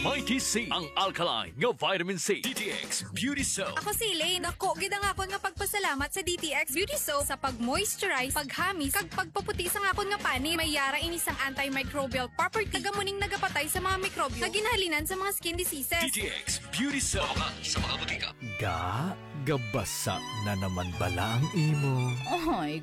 Mighty C, ang alkaline nga vitamin C. DTX Beauty Soap. Ako si Elaine. Ako, gidang akon nga pagpasalamat sa DTX Beauty Soap sa pag-moisturize, paghamis, kag pagpaputi sa akon nga pani. May yara inisang antimicrobial property. Tagamuning nagapatay sa mga mikrobyo na ginahalinan sa mga skin diseases. DTX Beauty Soap. Sa mga butika. Gabasa na naman bala ang imo. Ay,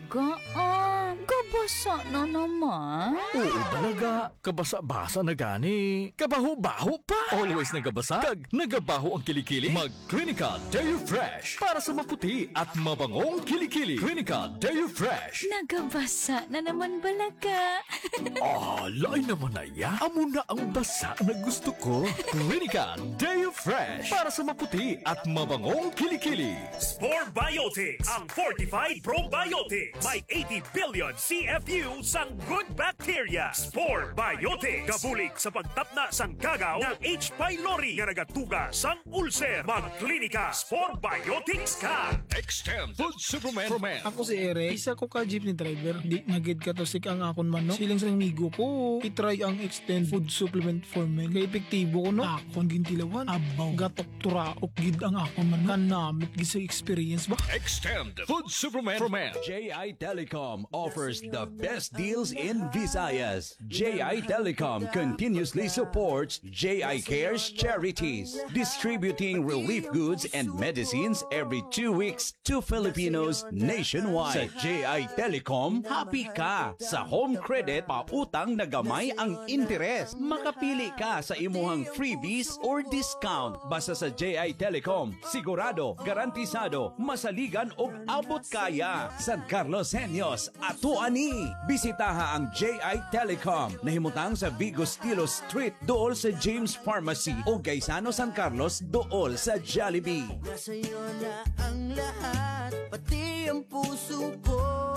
gabasa na naman. Oo talaga, kabasa-basa na gani. Kabaho-baho pa. Always nagabasa, kag nagabaho ang kilikili. Mag Clinical Dairy Fresh para sa maputi at mabangong kilikili. Clinical Dairy Fresh. Nagabasa na naman balaga. Lain naman na ya. Amo na ang basa na gusto ko. Clinical Dairy Fresh para sa maputi at mabangong kilikili. Spore Biotics, ang Fortified Probiotics. May 80 billion CFU sang good bacteria. Spore Biotics. Gabulig sa pagtapna sang gagaw ng H. pylori nga nagatuga sang ulcer. Magklinika Spore Biotics ka. Extend Food Supplement. Ako si Ere, isa ko ka jeepney driver. Di nagid ka to sik ang akon man no. Siling sa migo ko, itry ang Extend Food Supplement for Men. Kaya epektibo ko no. Akon gintilawan, abaw, gatok tura, og gid ang akon man. Kanamit gisa experience ba? Extend Food Supplement for Men. JI Telecom offers the best deals in Visayas. JI Telecom continuously supports JI Cares charities, distributing relief goods and medicines every 2 weeks to Filipinos nationwide. Sa JI Telecom, happy ka! Sa home credit, pautang na gamay ang interes. Makapili ka sa imuhang freebies or discount. Basta sa JI Telecom, sigurado, garantisado, masaligan o abot kaya. San Carlos Senyos, Atuani. Bisitaha ang JI Telecom. Nahimutang sa Vigo Stilo Street, dool sa James Pharmacy o Gaisano San Carlos, dool sa Jollibee. Sa'yo na ang lahat, pati ang puso ko.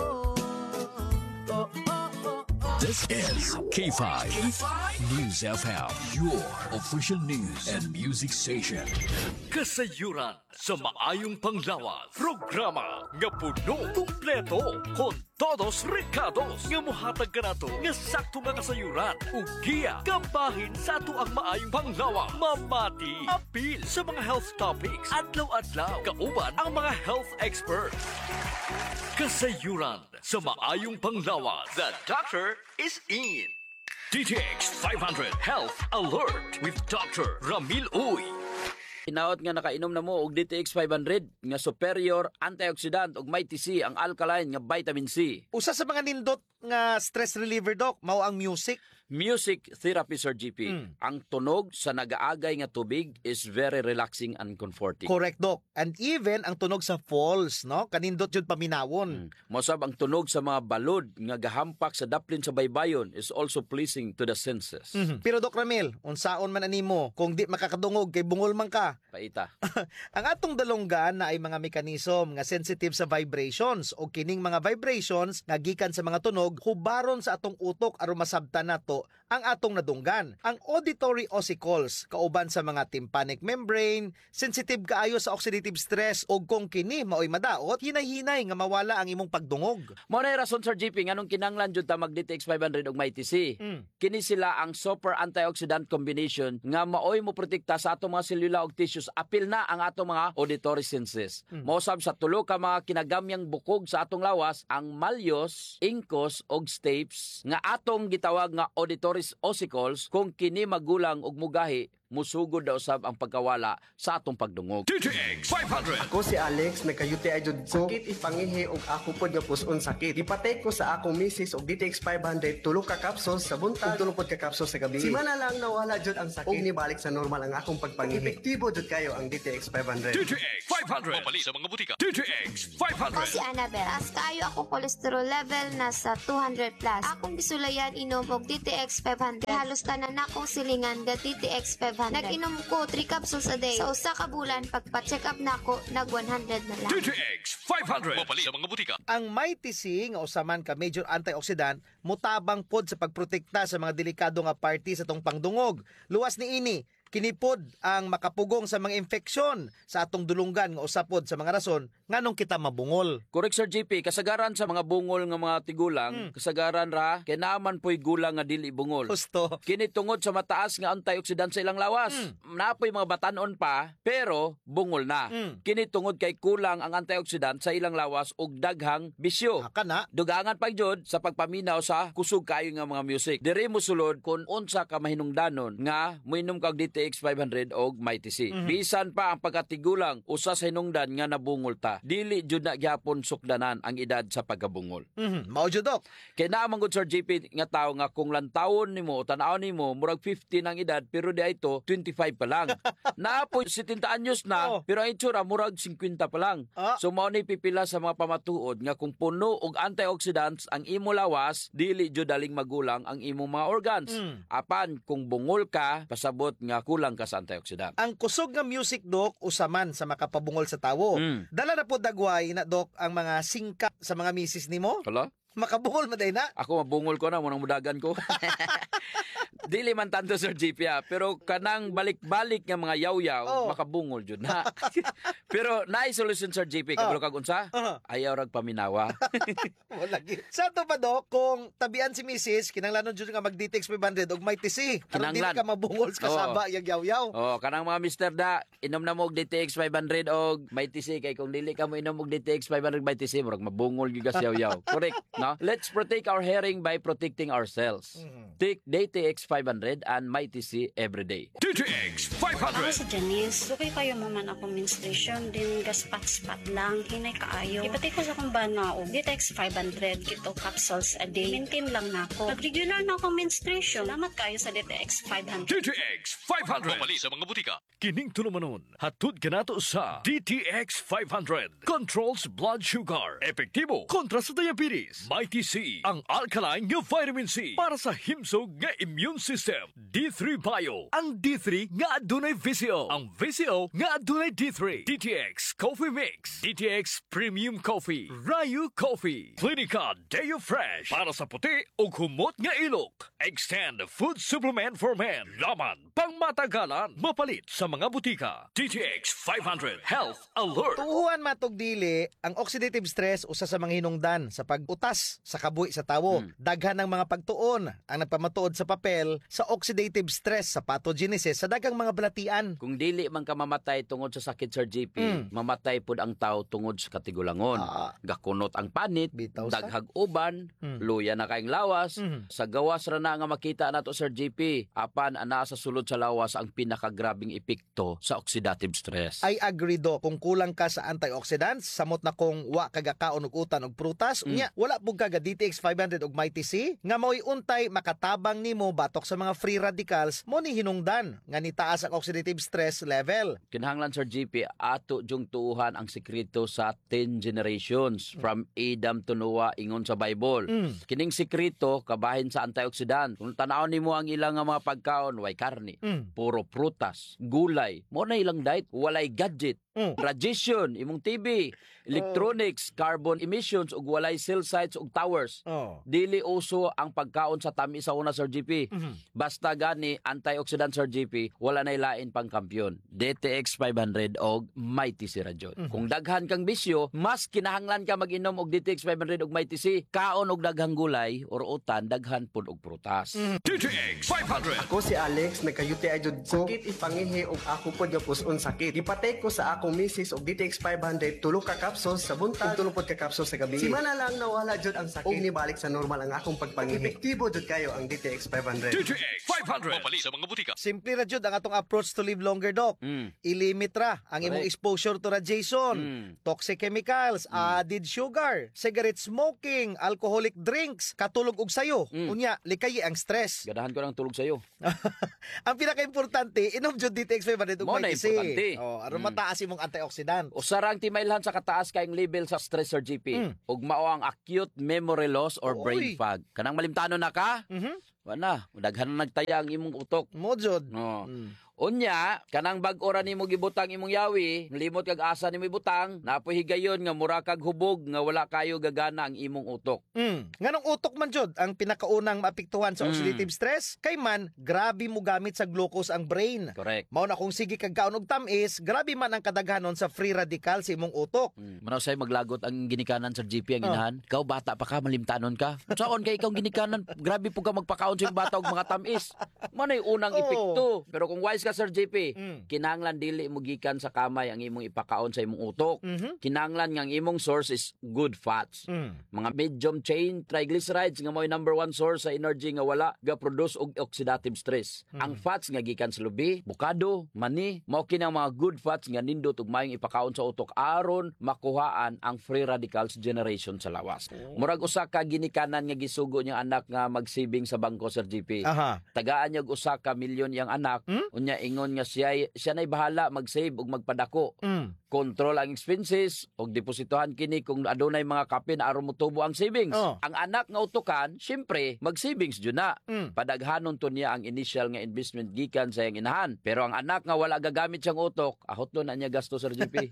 This is K5 News FM, your official news and music station. Kasayuran sa maayong panglawas. Programa nga puno, kumpleto, con todos recados nga muhatag ka nato nga sakto nga kasayuran. Ug giya kabahin sa ato ang maayong panglawas. Mamati, apil sa mga health topics. Adlaw-adlaw, kauban ang mga health experts. Kasayuran sa maayong panglawas. The doctor is in. DTX 500 Health Alert with Dr. Ramil Uy. Hinaot nga nakainom na mo og DTX 500 nga superior antioxidant ug may TC ang alkaline nga vitamin C. Usa sa mga nindot nga stress reliever doc mao ang music. Music therapy, Sir GP. Ang tunog sa nagaagay nga tubig is very relaxing and comforting. Correct doc. And even ang tunog sa falls, no? Kanindot yun paminawon. Mosab ang tunog sa mga balod nga gahampak sa daplin sa baybayon is also pleasing to the senses. Pero Doc Ramil, unsaon man animo kung di makakadungog kay bungol man ka? Paita. Ang atong dalonggan na ay mga mekanism nga sensitive sa vibrations o kining mga vibrations nga gikan sa mga tunog hubaron sa atong utok aron masabtan nato ang atong nadunggan. Ang auditory ossicles kauban sa mga tympanic membrane, sensitive kaayo sa oxidative stress o kung kini maoy madaot, hinay-hinay nga mawala ang imong pagdungog. Mao na rason, Sir GP, nganong kinanglan jud ta mag DTX 500 ug may TC. Kini sila ang super antioxidant combination nga maoy mo protekta sa atong mga selula ug tissues apil na ang atong mga auditory senses. Mausab sa tulo ka mga kinagamyang bukog sa atong lawas ang malleus, incus ug stapes nga atong gitawag nga auditory ossicles kung kini magulang ug mugahi musugod daw sab ang pagkawala sa atong pagdungog. DTX 500. Ako si Alex, nagkayuti jud ko. Sakit ipangihi ug ako pod nga puson sakit. Gipatay ko sa akong misis og DTX 500 tulo ka capsules sa buntag ug tulo pod ka capsules sa gabi. Simana lang nawala jud ang sakit ug nibalik sa normal ang akong pagpangihi. Epektibo jud kayo ang DTX 500. DTX 500. Mapali sa mga butika. DTX 500. Ako si Annabelle. As kayo ako cholesterol level nasa 200 plus. Akong gisulayan inom og DTX 500. Halos tanan akong silingan ga DTX 500. Nag-inom ko 3 capsules a day. Sa usa ka bulan, pagpa-check up na ako, nag 100 na lang. DTX 500. Mapali sa mga butika. Ang may TC nga usaman ka major antioxidant mutabang pod sa pagprotekta sa mga delikado nga party sa tong pangdungog. Luwas ni ini Kinipod ang makapugong sa mga infeksyon sa atong dulunggan nga usapod sa mga rason nganong kita mabungol. Correct, Sir JP. Kasagaran sa mga bungol nga mga tigulang, kasagaran ra, kay naman po'y gulang nga dili bungol. Gusto. Kini tungod sa mataas nga antioxidant sa ilang lawas. Napoy mga batanon pa, pero bungol na. Kini tungod kay kulang ang antioxidant sa ilang lawas ug daghang bisyo. Kana. Dugangan pa jud sa pagpaminaw sa kusog kayo nga mga music. Diri mo sulod kung unsa ka mahinungdanon nga moinom kag DTX 500 og MyTC. Bisan pa ang pagkatigulang usa sa hinungdan nga nabungol ta. Dili jud na gyapon sukdanan ang edad sa pagkabungol. Mao jud dok. Kay naman gud Sir JP nga tawo nga kung lantawon nimo o tan-aw nimo murag 50 ang edad pero di ito 25 pa lang. Naapoy 70 anyos na pero ang itsura murag 50 pa lang. So mao ni pipila sa mga pamatuod nga kung puno og antioxidants ang imo lawas, dili jud daling magulang ang imong mga organs. Apan kung bungol ka, pasabot nga kulang ka sa antioxidant. Ang kusog nga music dok usaman sa makapabungol sa tawo. Dala na po dagway na dok ang mga singka sa mga misis nimo. Hala? Makabungol man day na. Ako mabungol ko na munang mudagan ko. Dili man tanto Sir JP pero kanang balik-balik nga mga yaw-yaw makabungol jud na. Pero naay solution Sir JP kabalo kag unsa? Ayaw rag paminawa. Wala gi. Sa to pa dok kung tabian si Mrs. kinanglanon jud nga mag DTX 500 og MyTC. Aron dili ka mabungol sa kasaba yang yaw-yaw. Kanang mga mister da inom na mo og DTX 500 og MyTC kay kung dili ka mo inom og DTX 500 MyTC murag mabungol gyud ka sa yaw-yaw. Correct, no? Let's protect our hearing by protecting ourselves. Take DTX 500 and MyTC every day. DTX Ako 500. si Janice. Sukay kayo maman akong menstruation. Din gaspat-spat lang. Hinay kaayo. Ipatay ko sa akong bana o DTX 500 kito capsules a day. Maintain lang na ako. Nag-regular na akong menstruation. Salamat kayo sa DTX 500. DTX 500. Mamali sa mga butika. Kining tulumanon. Hatod ka nato sa DTX 500. Controls blood sugar. Epektibo kontra sa diabetes. MyTC, ang alkaline nga vitamin C para sa himsog nga immune system. D3 Bio, ang D3 nga adunay VCO. Ang VCO nga adunay D3. DTX Coffee Mix. DTX Premium Coffee. Rayu Coffee. Clinica Deo Fresh para sa puti o humot nga ilok. Extend food supplement for men. Laman pang matagalan. Mapalit sa mga butika. DTX 500 Health Alert. Tuhuan matog dili ang oxidative stress usa sa mga hinungdan sa pag-utas sa kabuhi sa tawo. Daghan ng mga pagtuon ang nagpamatuod sa papel sa oxidative stress sa pathogenesis sa daghang mga balatian. Kung dili man ka mamatay tungod sa sakit Sir JP, mamatay pud ang tao tungod sa katigulangon. Gakunot ang panit, daghag uban, luya na kaing lawas. Sa gawas ra na nga makita nato Sir JP, apan ana sa sulod sa lawas ang pinakagrabing epekto sa oxidative stress. I agree do. Kung kulang ka sa antioxidants, samot na kung wa kagakaon og utan og prutas, unya wala pug kaga DTX 500 og MyTC nga mo'y untay makatabang nimo batok sa mga free radicals mo ni hinungdan nga nitaas ang oxidative stress level. Kinahanglan Sir JP ato jung tuuhan ang sekreto sa 10 generations from Adam to Noah ingon sa Bible. Kining sekreto kabahin sa antioxidant. Kung tanaw nimo ang ilang nga mga pagkaon way karne, puro prutas, gulay, mo na ilang diet, walay gadget. Radiation, imong TV, electronics, carbon emissions ug walay cell sites ug towers. Dili uso ang pagkaon sa tami sa una Sir GP. Basta gani antioxidant Sir GP, wala nay lain pang kampiyon. DTX 500 og MyTC ra jud. Kung daghan kang bisyo, mas kinahanglan ka mag-inom og DTX 500 og MyTC. Kaon og daghang gulay or utan daghan pud og prutas. DTX 500. Ako si Alex, nagka-UTI jud ko. Sakit ipangihi og ako pod nga puson sakit. Ipatay ko sa akong misis og DTX 500 tulo ka capsules sa buntag ug tulo pod ka capsules sa gabi. Simana lang nawala jud ang sakit. Og nibalik sa normal ang akong pagpangihi. Epektibo jud kayo ang DTX 500. DTX 500. Mamali sa mga butika. Simple ra jud ang atong approach to live longer, Doc. I-limit ra ang imong exposure to radiation, toxic chemicals, added sugar, cigarette smoking, alcoholic drinks, katulog og sayo. Unya, likayi ang stress. Ganahan ko ng tulog sayo. Ang pinaka-importante, inom jud DTX 500 ug Mo na MyTC. Aron mataas imong antioxidant. Usarang timailhan sa kataas kayong level sa stress Sir GP. Ug mao ang acute memory loss or brain fog. Kanang malimtanon na ka? Wala, daghan na nagtaya ang imong utok. Mo jud. Unya, kanang bag-ora nimo gibutang imong yawi, limot kag asa nimo ibutang, napoy higayon nga mura kag hubog nga wala kayo gagana ang imong utok. Nganong utok man jud ang pinakaunang maapektuhan sa oxidative stress? Kay man, grabe mo gamit sa glucose ang brain. Correct. Mao na kung sige kag kaon og tamis, grabe man ang kadaghanon sa free radical sa imong utok. Manaw say maglagot ang ginikanan sa GP ang inahan. Ikaw bata pa ka, malimtanon ka. Saon kay ikaw ginikanan, grabe po ka magpakaon sa bata og mga tamis. Manay unang epekto. Pero kung wise ka Sir JP, kinahanglan dili mo gikan sa kamay ang imong ipakaon sa imong utok. Kinahanglan nga ang imong source is good fats. Mga medium chain triglycerides nga mo'y number 1 source sa energy nga wala ga-produce og oxidative stress. Ang fats nga gikan sa lubi, bukado, mani, mao kinang mga good fats nga nindot ug mayong ipakaon sa utok aron makuhaan ang free radicals generation sa lawas. Murag usa ka ginikanan nga gisugo niyang anak nga mag-saving sa bangko Sir GP. Tagaan niya og usa ka milyon yang anak, unya ingon nga siya nay bahala mag-save ug magpadako. Control ang expenses og depositohan kini kung adunay mga kapin aron motubo ang savings. Ang anak nga utukan, syempre mag-savings jud na. Padaghanon to niya ang initial nga investment gikan sa iyang inahan. Pero ang anak nga wala gagamit siyang utok, ahotlo na niya gasto Sir GP.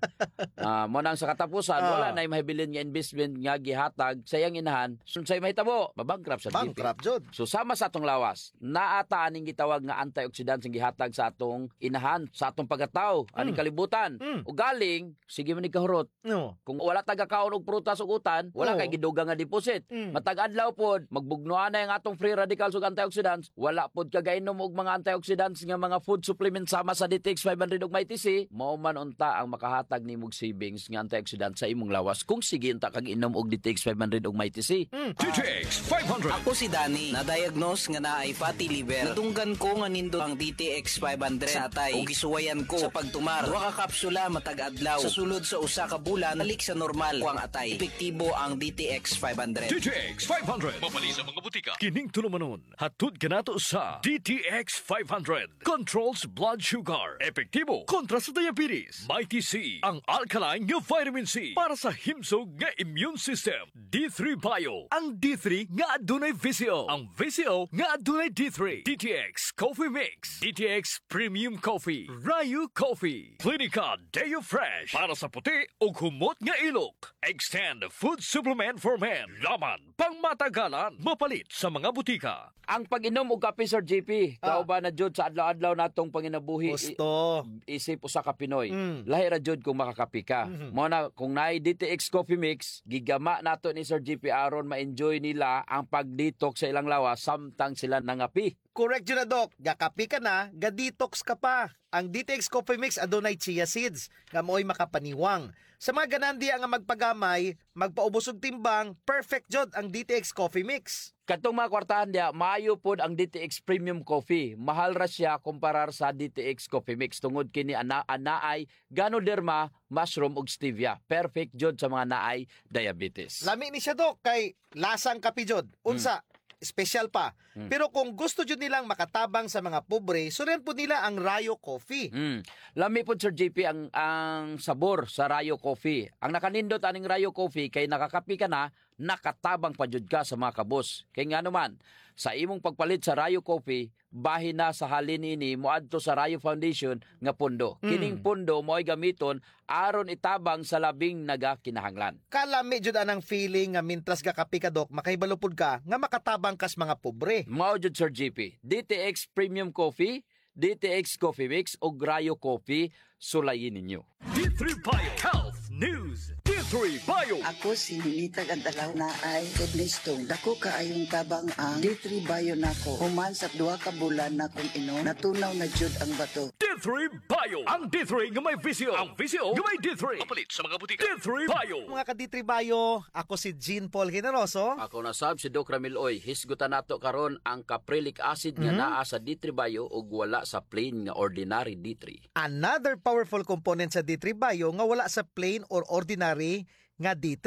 Mo nang sa katapusan wala na mahibilin nga investment nga gihatag sa iyang inahan. Unsay mahitabo? Mabankrupt Sir GP. Bankrupt jud. So sama sa atong lawas, naata aning gitawag nga antioxidants nga gihatag sa atong inahan, sa atong pagkatao, aning kalibutan. Ug galing sige man ikahurot. Kung wala taga kaon og prutas ug utan, wala kay gidugang nga deposit. Matag adlaw pod magbugnoan na ang atong free radicals ug antioxidants, wala pod kagainom og mga antioxidants nga mga food supplements sama sa DTX 500 ug MyTC, mao man unta ang makahatag nimo og savings nga antioxidants sa imong lawas kung sige unta kag inom og DTX 500 ug MyTC. DTX 500. Ako si Danny, na-diagnose nga naay fatty liver. Nadunggan ko nga nindot ang DTX 500 sa atay ug gisuwayan ko sa pagtumar. Duha ka kapsula matag adlaw. Sa sulod sa usa ka bulan, balik sa normal ko ang atay. Epektibo ang DTX 500. DTX 500. Mapali sa mga butika. Kining tulumanon. Hatod ka nato sa DTX 500. Controls blood sugar. Epektibo kontra sa diabetes. MyTC, ang alkaline nga vitamin C para sa himsog nga immune system. D3 Bio, ang D3 nga adunay VCO. Ang VCO nga adunay D3. DTX Coffee Mix. DTX Premium Coffee. Rayu Coffee. Clinica Deo Fresh para sa puti o humot nga ilok. Extend Food Supplement for Men. Laman pang matagalan. Mapalit sa mga butika. Ang pag-inom og kape Sir JP, kauban na jud sa adlaw-adlaw natong panginabuhi. Gusto. Isip usa ka Pinoy. Lahi ra jud kung makakape ka. Mo na kung naay DTX Coffee Mix, gigama nato ni Sir JP aron ma-enjoy nila ang pag-detox sa ilang lawas samtang sila nangapi. Correct yun na, Doc. Gakapi ka na, ga-detox ka pa. Ang DTX Coffee Mix adunay chia seeds, nga mo'y makapaniwang. Sa mga ganandi nga magpagamay, magpaubos og timbang, perfect jud ang DTX Coffee Mix. Katong mga kwartahan dia, maayo pod ang DTX Premium Coffee. Mahal ra siya kumparar sa DTX Coffee Mix. Tungod kini anaay Ganoderma, mushroom ug stevia. Perfect jud sa mga naay diabetes. Lami ni siya, Doc, kay lasang kape jud. Unsa? Special pa. Pero kung gusto jud nilang makatabang sa mga pobre, suren po nila ang Rayo Coffee. Lami po Sir JP ang sabor sa Rayo Coffee. Ang nakanindot aning Rayo Coffee kay nakakapi ka na, nakatabang pa jud ka sa mga kabos. Kay nga naman, sa imong pagpalit sa Rayo Coffee, bahin na sa halin ini moadto sa Rayo Foundation nga pondo. Kining pondo mo'y gamiton aron itabang sa labing nagakinahanglan. Kalami jud anang feeling nga mintras gakapi ka, Doc, makaibalupod ka nga makatabang kas mga pobre. Mao jud Sir JP, DTX Premium Coffee, DTX Coffee Mix o Rayo Coffee, sulayin ninyo. D3 Bio Health News. D3 Bio. Ako si Ninita Gandalaw na ay kidnistong. Dako kaayong tabang ang D3 Bio nako. Human sa 2 ka bulan na kung inom, natunaw na jud ang bato. D3 Bio. Ang D3 nga may VCO. Ang VCO nga may D3. Mapalit sa mga butika. D3 Bio. Mga ka D3 Bio, ako si Jean Paul Generoso. Ako na sab si Doc Ramil Oy. Hisgutan nato karon ang caprylic acid nga naa sa D3 Bio ug wala sa plain nga ordinary D3. Another powerful component sa D3 Bio nga wala sa plain or ordinary nga D3.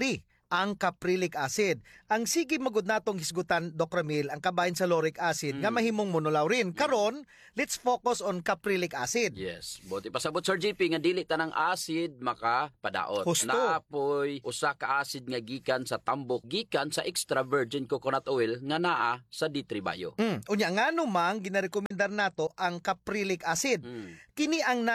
ang caprylic acid. Ang sige magud natong hisgutan, Doc Ramil, ang kabahin sa lauric acid nga mahimong monolaurin. Karon, let's focus on caprylic acid. Yes. Buti pasabot Sir GP nga dili tanang acid makapadaot. Husto. Naapoy usa ka acid nga gikan sa tambok, gikan sa extra virgin coconut oil nga naa sa D3 Bio. Unya ngano mang ginarekomendar nato ang caprylic acid. Kini ang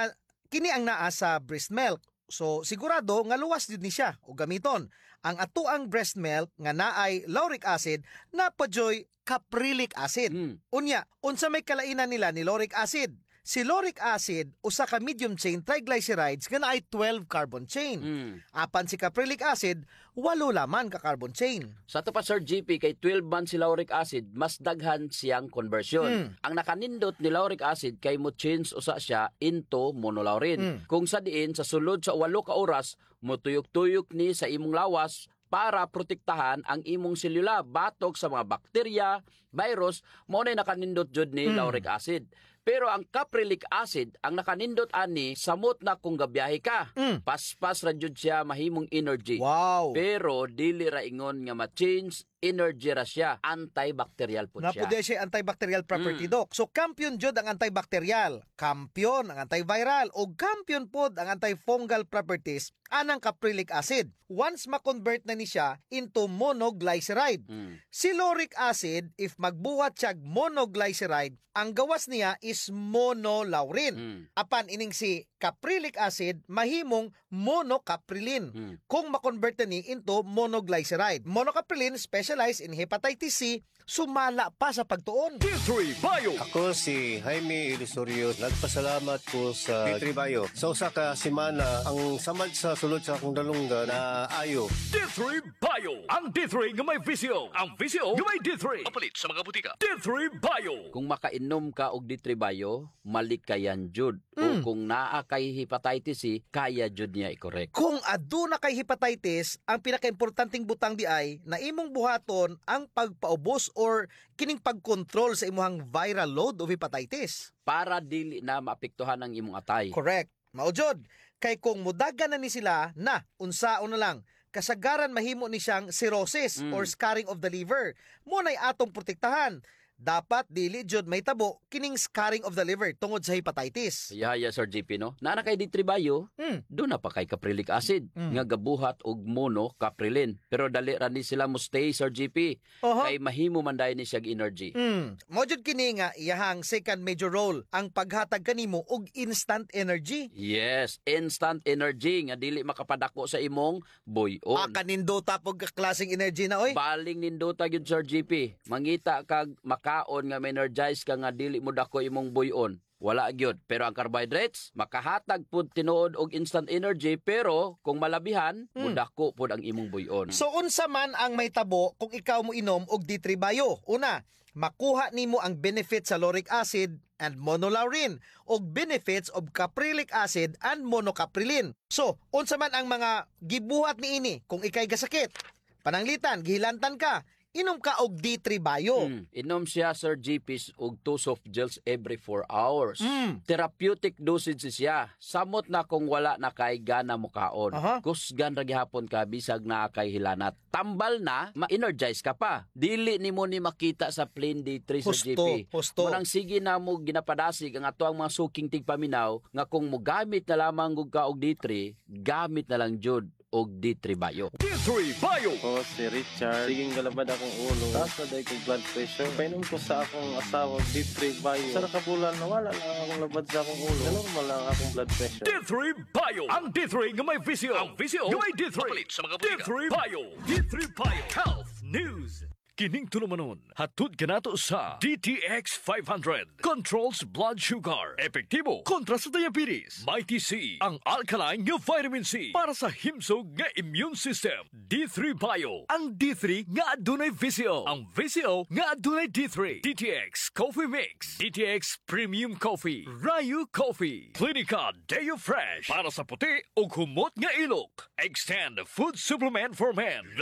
naa sa breast milk. So sigurado nga luwas jud ni siya o gamiton. Ang atuang breast milk nga naay lauric acid napadyoy caprylic acid. Unya, unsa may kalainan nila ni lauric acid? Si lauric acid usa ka medium chain triglycerides nga naay 12 carbon chain. Apan si caprylic acid 8 laman ka carbon chain. Sa to pa Sir GP kay 12 man si lauric acid, mas daghan siyang conversion. Ang nakanindot ni lauric acid kay mo change usa siya into monolaurin. Kung sa diin sa sulod sa 8 ka oras motuyok-tuyok ni sa imong lawas para protektahan ang imong selula batok sa mga bakterya, virus, mo na nakanindot jud ni lauric acid. Pero ang caprylic acid, ang nakanindot ani, samot na kung gabiyahe ka. Paspas ra jud siya mahimong energy. Wow. Pero dili ra ingon nga ma-change energy ra siya, antibacterial po siya. Napude siya antibacterial property, Doc. So kampiyon jud ang antibacterial, kampiyon ang antiviral, o kampiyon pod ang antifungal properties anang caprylic acid. Once ma-convert na ni siya into monoglyceride. Si lauric acid, if magbuhat siya monoglyceride, ang gawas niya is monolaurin. Apan ining si caprylic acid, mahimong monocaprilin. Kung ma-convert na ni into monoglyceride. Monocaprilin specialized in hepatitis C, sumala pa sa pagtuon. D3 Bio. Ako si Jaime Ilisorio. Nagpasalamat ko sa D3 Bio. Sa usa ka semana, ang samad sa sulod sa akong dalungga na ayo. D3 Bio. Ang D3 nga may visyo. Ang visyo nga may D3. Mapalit sa mga butika. D3 Bio. Kung makainom ka og D3 Bio, malikayan jud. O kung naa kay hepatitis C, kaya jud niya i-correct. Kung aduna kay hepatitis, ang pinakaimportanteng butang di ay na imong buhaton ang pagpaubos or kining pagkontrol sa imong viral load of hepatitis. Para dili na maapektuhan ang imong atay. Correct. Maujod. Kay kung mudagan na ni sila na, unsaon na lang, kasagaran mahimo ni siyang cirrhosis or scarring of the liver. Muna'y atong protektahan. Dapat dili jud may tabo kining scarring of the liver tungod sa hepatitis. Yaya Sir GP no. Naana kay D3 Bio, do na pa kay caprylic acid nga gabuhat og monocaprilin. Pero dali ra ni sila mo stay Sir GP. Kay mahimo man dayon ni siya energy. Mo jud kini nga iyahang second major role ang paghatag kanimo og instant energy. Yes, instant energy nga dili makapadako sa imong buyon. Kanindota pog klaseng energy na oy. Baling nindota gyud Sir GP. Mangita kag kaon nga energize ka nga dili mo dako imong buyon. Wala gyud. Pero ang carbohydrates makahatag pud tinuod og instant energy, pero kung malabihan mudako pud ang imong buyon. So unsa man ang may tabo kung ikaw mo inom og D3 Bio? Una, makuha nimo ang benefits sa lauric acid and monolaurin og benefits of caprylic acid and monocaprilin. So unsa man ang mga gibuhat niini kung ikay gasakit? Pananglitan, gihilantan ka, inom ka og D3 Bio. Inom siya Sir GP og 2 soft gels every 4 hours. Therapeutic dosage siya. Samot na kung wala na kay gana mo kaon. Kusgan ra gihapon ka bisag naa kay hilanat. Tambal na, ma-energize ka pa. Dili nimo ni makita sa plain D3 Sir GP. Munang sige na mo ginapadasig ang ato ang mga suking tigpaminaw nga kung mo gamit na lamang ka og D3, gamit na lang jud og D3 Bio. D3 Bio. Ako si Richard. Siging galabad akong ulo. Taas na dahil kong blood pressure. Painom ko sa akong asawa D3 Bio. Sa nakabulan, nawala lang akong labad sa akong ulo. Normal lang akong blood pressure. D3 Bio. Ang D3 nga may visyo. Ang visyo nga may D3. Mapalit sa mga butika. D3 Bio. D3 Bio. Health News. Kining tulumanon, hatod kanato sa DTX 500. Controls blood sugar. Epektibo kontra sa diabetes. Mighty C, ang alkaline nga vitamin C para sa himsog nga immune system. D3 Bio, ang D3 nga adunay visyo. Ang visyo nga adunay D3. DTX Coffee Mix. DTX Premium Coffee. Rayu Coffee. Clinica Deo Fresh para sa puti o kumot nga ilok. Extend food supplement for men. Laman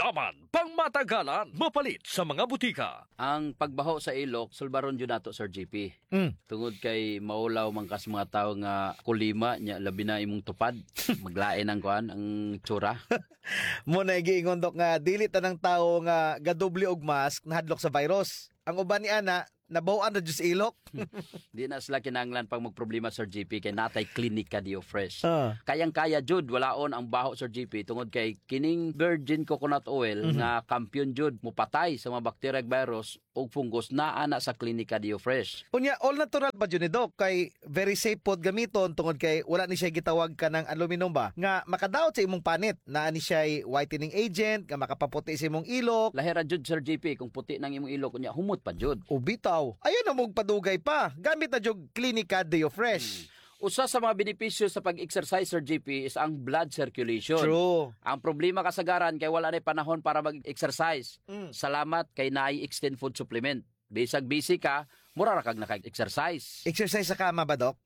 pangmatagalan, mapalit sa mga butika. Ang pagbaho sa ilok, sulbaron yun nato, Sir GP. Tungod kay maulaw mangkas mga tao nga kulima, nya labi na imong tupad. Maglain ang kuan, ang tsura. Muna giingon dok nga dili tanang tawo nga gadoble og mask nahadlok sa virus. Ang uban ni ana nabawaan na Diyos ilok. Di na sila kinanglan pag magproblema, Sir GP, kay natay klinika Dio Fresh. Kayang-kaya, Jud, walaon ang baho, Sir GP, tungod kay kining virgin coconut oil nga kampiyon, Jud, mupatay sa mga bacteria, virus, o fungus na ana sa klinika Dio Fresh. Unya, all natural ba yun ni Doc? Kay very safe pod gamiton tungod kay wala ni siya gitawag ka ng aluminum ba? Nga makadaot sa imong panit. Na ni siya whitening agent, nga makapaputi sa imong ilok. Lahira, Jud, Sir GP, kung puti ng imong ilok, kunya humot pa, Jud. Ubitaw. Ayun na mong padugay pa. Gamit na jog klinika Dio Fresh. Usa sa mga benepisyo sa pag-exercise, Sir GP, is ang blood circulation. True. Ang problema kasagaran kay wala na panahon para mag-exercise. Salamat kay naay extend food supplement. Bisag busy ka, mura ra kag naka-exercise. Exercise sa kama ba, Doc?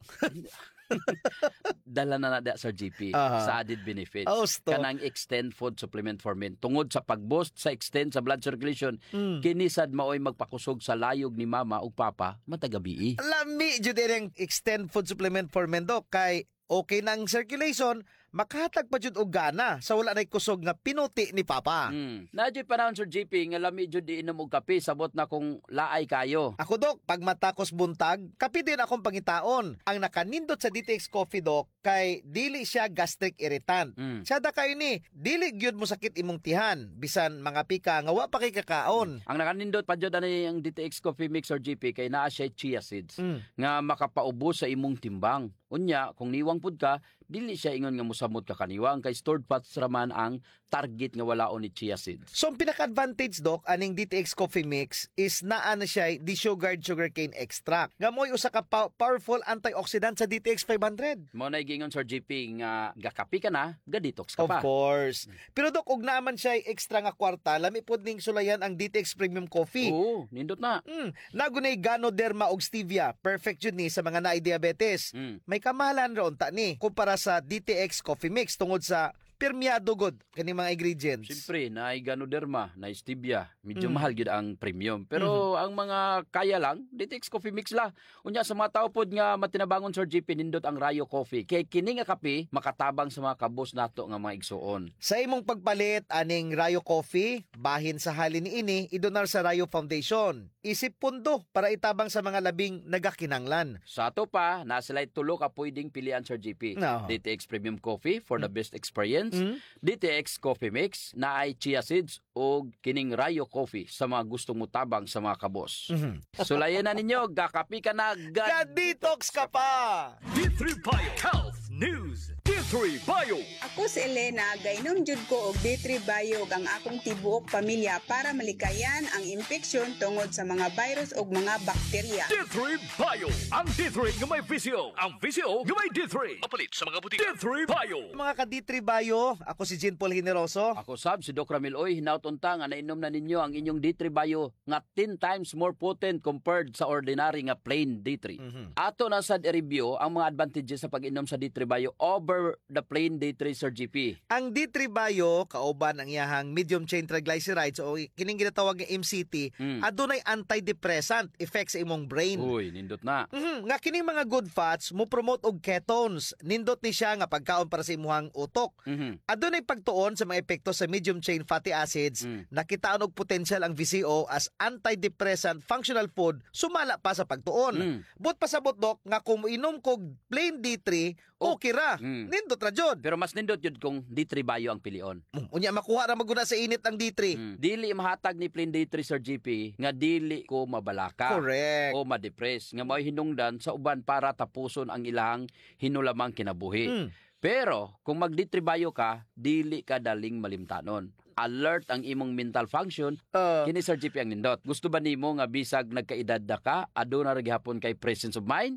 Dala na nada, Sir GP, sa added benefits. Kanang extend food supplement for men. Tungod sa pag-boost sa extend sa blood circulation, kinisad maoy magpakusog sa layog ni mama ug papa matagabi. Lami jud ang extend food supplement for men, Doc, kay okay nang circulation, makahatag pa jud og gana sa wala nay kusog nga pinuti ni papa. Nadyo panahon, Sir GP, nga lami jud iinom og kape sabot na kung laay kayo. Ako, Doc, pag matakos buntag, kape din akong pangitaon. Ang nakanindot sa DTX Coffee, Doc, kay dili siya gastric irritant. Siya da kayo ni, dili gyud mo sakit imong tihan, bisan mga pika nga wa pa kay kakaon. Ang nakanindot pa jud ani ang DTX Coffee Mix, Sir GP, kay naa siya chia seeds nga makapaubos sa imong timbang. Unya, kung niwang pud ka, dili siya ingon nga musamot ka kaniwang kay stored fats raman ang target nga walaon ni chia seeds. So ang pinaka-advantage, Doc, aning DTX Coffee Mix is naa na siya desugared sugarcane extract. Nga mo'y usa ka powerful antioxidant sa DTX 500. Mo na gingon, Sir GP, nga gakapi ka na, ga-detox ka pa. Of course. Pero Doc, ug naaman siya extra nga kwarta, lami pod ning sulayan ang DTX Premium Coffee. Oo, nindot na. Nagunay Ganoderma og stevia, perfect yun ni sa mga naay diabetes. May kamahalan ron ta ni kumpara sa DTX Coffee Mix tungod sa permeado god kani mga ingredients. Siyempre, na Ganoderma, na stevia, medyo mahal gyud ang premium. Pero ang mga kaya lang, DTX Coffee Mix la. Unya sa mga tao pod nga matinabangon, Sir GP, nindot ang Rayo Coffee. Kay kini nga kape makatabang sa mga kabos nato nga mga igsuon. Sa imong pagpalit aning Rayo Coffee, bahin sa halin niini idonar sa Rayo Foundation. Isip pundo para itabang sa mga labing nagakinanglan. Sa ato pa, nasilay tulo ka pwedeng pilian, Sir GP. DTX Premium Coffee for the best experience. DTX Coffee Mix na ay chia seeds o kining Rayo Coffee sa mga gustong mutabang sa mga kabos. Sulayan na ninyo, gakapi ka na, ga-detox ka pa! D3 Bio Health News. D3 Bio. Ako si Elena, gainom jud ko og D3 Bio ang akong tibuok pamilya para malikayan ang infeksyon tungod sa mga virus ug mga bakterya. D3 Bio. Ang D3 nga may visyo. Ang visyo nga may D3. Mapalit sa mga butika. D3 Bio. Mga ka D3 Bio, ako si Jean Paul Generoso. Ako sab si Doc Ramil Oy. Hinautunta nga nainom na ninyo ang inyong D3 Bio nga 10 times more potent compared sa ordinary nga plain D3. Ato na sad i-review ang mga advantages sa pag-inom sa D3 Bio over the plain D3, Sir GP. Ang D3 Bio, kauban ang iyahang medium chain triglycerides o kining ginatawag nga MCT, adunay antidepressant effect sa imong brain. Uy, nindot na. Nga kining mga good fats mo promote og ketones. Nindot ni siya nga pagkaon para sa imong utok. Adunay pagtuon sa mga epekto sa medium chain fatty acids. Nakitaon og potential ang VCO as antidepressant functional food, sumala pa sa pagtuon. But pasabot, Doc, nga kung inom kog plain D3, okay ra. Nindot ra jud. Pero mas nindot jud kung D3 Bio ang pilion. Unya makuha ra maguna sa init ang D3. Dili mahatag ni plain D3, Sir GP, nga dili ko mabalaka. Correct. O ma-depress nga may hinungdan sa uban para tapuson ang ilang hinulamang kinabuhi. Pero kung mag D3 Bio ka, dili ka daling malimtanon. Alert ang imong mental function, kini Sir GP ang nindot. Gusto ba nimo nga bisag nagkaedad na ka, aduna ra gihapon kay presence of mind?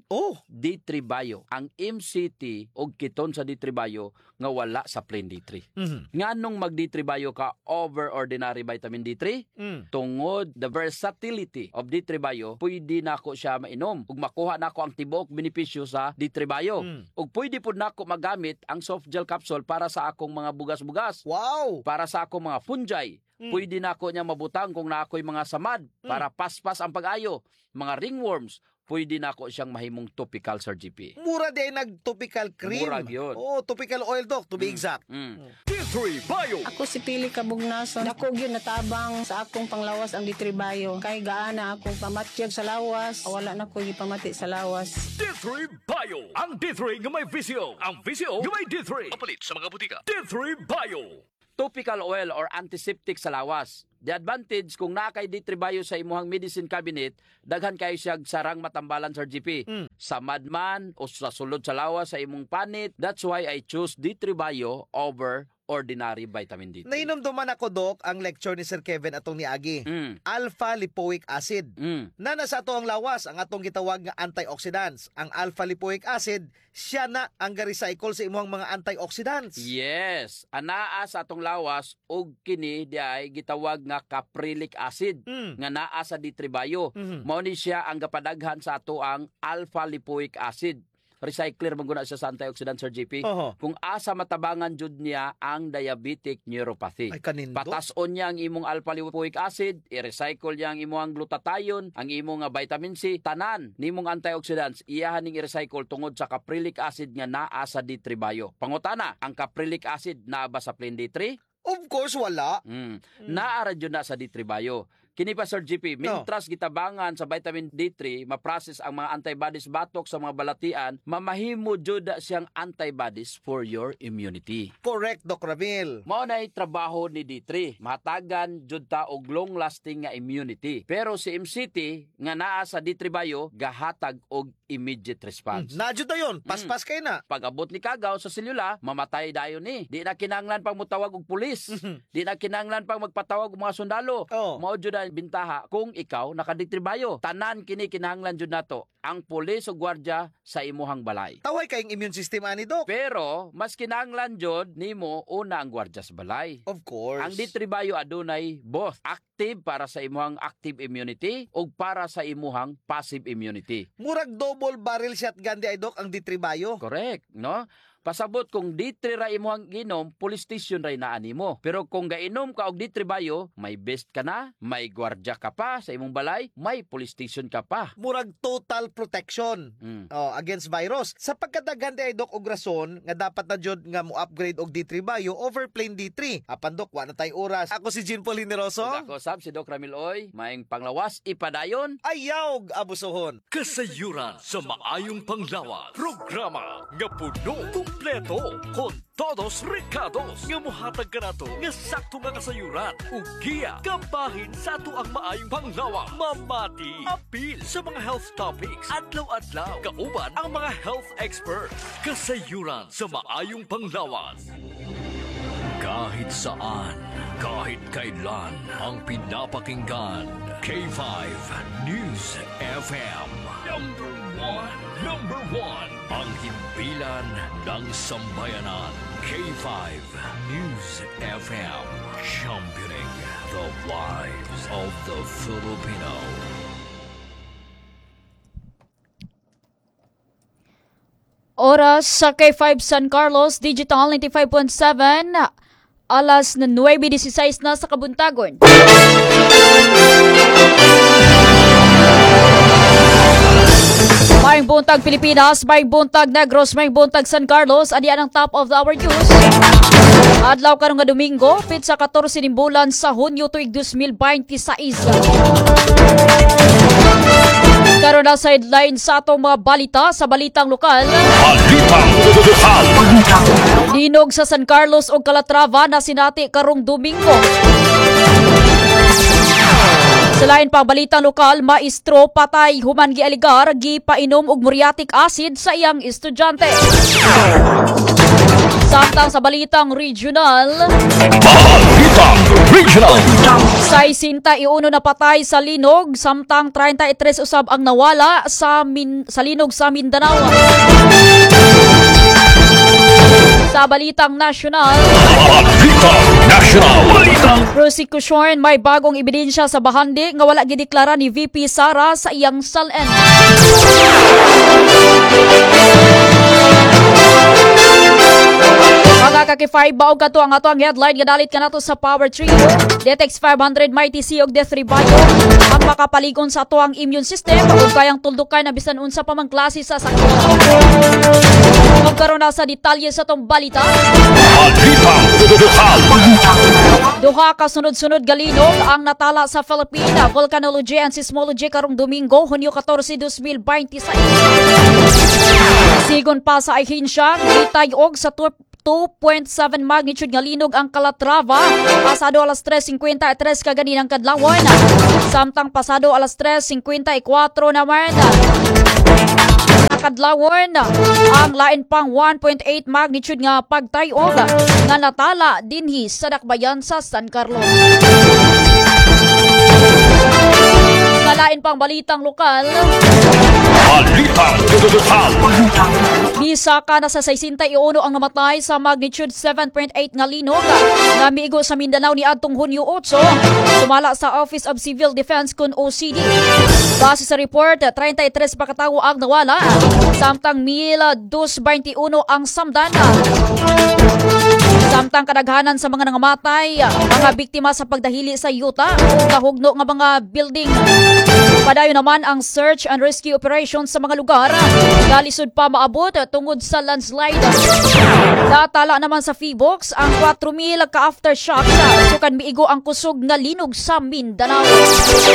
D3 Bio. Ang MCT og keton sa D3 Bio nga wala sa plain D3. Nganong mag D3 Bio ka over ordinary vitamin D3? Tungod the versatility of D3 Bio, pwede nako siya mainom ug makuha nako ang tibuok benepisyo sa D3 Bio. Ug pwede pud nako magamit ang soft gel capsule para sa akong mga bugas-bugas. Wow! Para sa akong mga fungi. Pwede na ako niya mabutang kung na ako'y mga samad para paspas ang pag-ayo. Mga ringworms, pwede na ako siyang mahimong topical, Sir GP. Mura di ay nag-topical cream. Murag yun. Oh, topical oil, Doc, to be exact. D3 Bio. Ako si Pili Kabugnason. Dako gyud natabang sa akong panglawas ang D3 Bio. Kay gaana akong pamatyag sa lawas. Wala na ko gipamati sa lawas. D3 Bio. Ang D3 nga may visyo. Ang visyo nga may D3. Kapalit sa mga butika. D3 Bio. Topical oil or antiseptic sa lawas. The advantage kung nakay D3 Bio sa imuhang medicine cabinet, daghan kayo siya sarang matambalan, Sir GP. Sa madman o sa sulod sa lawas sa imong panit, that's why I choose D3 Bio over ordinary vitamin D3. Nainom duman ako, Doc, ang lecture ni Sir Kevin atong niagi. Alpha-lipoic acid. Na nasa ato ang lawas, ang atong gitawag nga antioxidants. Ang alpha-lipoic acid, siya na ang ga-recycle sa imuhang mga antioxidants. Yes. Anaa sa atong lawas, og kini di ay gitawag nga caprylic acid nga naa sa D3 Bio. Mao ni siya ang gapadaghan sa ato ang alpha-lipoic acid. Recycler maguna siya sa antioxidant, Sir GP. Kung asa matabangan jud niya ang diabetic neuropathy. Ay, kanindo. Patason niya ang imong alpha-lipoic acid, i-recycle niya ang imong glutathione, ang imong vitamin C, tanan nimong antioxidants, iyahan ning i-recycle tungod sa caprylic acid nga naa sa D3 Bio. Pangutana, ang caprylic acid naa ba sa plain D3? Of course, wala. Naara jud na sa D3 Bio. Kini pa, Sir GP, mintras gitabangan sa vitamin D3, ma-process ang mga antibodies batok sa mga balatian, mamahimo jud siyang antibodies for your immunity. Correct, Doc Ramil. Mao nay trabaho ni D3. Mahatagan jud ta og long-lasting nga immunity. Pero si MCT nga naa sa D3 Bio, gahatag og immediate response. Najud na yun. Paspas kay na. Pag abot ni kagaw sa selula, mamatay dayon ni. Di na kinahanglan pang mutawag og pulis. Di na kinahanglan pang magpatawag og mga sundalo. Mao jud bintaha kung ikaw naka-D3 Bio. Tanan kini kinahanglan jud nato ang pulis o gwardiya sa imuhang balay. Taway kayong immune system ani, Doc. Pero mas kinahanglan jud nimo una ang gwardiya sa balay. Of course. Ang D3 Bio adunay both active para sa imuhang active immunity ug para sa imuhang passive immunity. Murag double barrel shotgun di ay, Doc, ang D3 Bio. Correct, no? Pasabot kung D3 ra imuhang ginom, police station ra inaani mo. Pero kung gainom ka og D3 Bio, may best ka na, may gwardiya ka pa sa imong balay, may police station ka pa. Murag total protection against virus. Sa pagkadaghan di ay, Doc, og rason nga dapat na jud nga mo upgrade og D3 Bio over plain D3. Apan, Doc, wa na tay oras. Ako si Jean Paul Generoso. Ako sab si Doc Ramil Oy, maing panglawas ipadayon, ayaw abusohon. Kasayuran sa maayong panglawas. Programa nga puno kompleto kon todos recados nga mohatag kanato nga sakto nga kasayuran ug giya kabahin sa ato ang maayong panglawas. Mamati apil sa mga health topics adlaw-adlaw kauban ang mga health experts. Kasayuran sa maayong panglawas. Kahit saan, kahit kailan, ang pinapakinggan. K5 News FM. Number one, ang himpilan ng sambayanan. K5 News FM. Championing the lives of the Filipino. Oras sa K5 San Carlos, Digital 95.7, alas 9:16 na sa kabuntagon. Maayong buntag Pilipinas, maayong buntag Negros, maayong buntag San Carlos, adiyan ang top of our news. Adlaw karong nga Domingo, pitsa 14 ning bulan sa Hunyo tuig 2026. Karon na sideline sa atong mga balita sa balitang lokal. Linog sa San Carlos o Calatrava na sinati karong Domingo. Sa lain pang balitang lokal, maestro patay human gialigar gipainom og muriatic acid sa iyang estudyante. Samtang sa balitang regional, sa 61 na patay sa linog, samtang 33 usab ang nawala sa linog sa Mindanao. Sa balitang nasyonal, prosecution may bagong ebidensya sa bahandi nga wala gideklara ni VP Sara sa iyang SALN. Mga Kaki-5 baog kato ang ato ang headline nga dalit ka nato sa Power Trio. DTX 500 Mighty C og D3 Bio ang makapaligon sa ato ang immune system ug kayang tuldukan na bisan unsa pa mang klase sa sakit. Magkaroon na sa detalye sa tong balita. Duha ka sunod-sunod galinog ang natala sa Philippine Volcanology and Seismology karong Domingo, Hunyo 14, 2026. Sigon pa sa ahensya, gitayog sa 2.7 magnitude nga linog ang Calatrava pasado alas 3:53 kaganinang kadlawon. Samtang pasado alas 3:54 naman kadlawon ang lain pang 1.8 magnitude nga pagtayog nga natala dinhi sa dakbayan sa San Carlos. Lain pang balitang lokal. Bisa ka na sa 61 ang namatay sa magnitude 7.8 nga linog nga miigo sa Mindanao ni adtong Hunyo 8. Sumala sa Office of Civil Defense kun OCD. Base sa report, 33 pa katawo ang nawala, samtang 1,221 ang samdan. Samtang kadaghanan sa mga nangamatay, mga biktima sa pagdahili sa yuta o kahugno nga mga building. Padayon naman ang search and rescue operations sa mga lugar. Galisod pa maabot tungod sa landslide. Datala naman sa Feebox ang 4,000 ka aftershocks sukan miigo ang kusog nga linog sa Mindanao.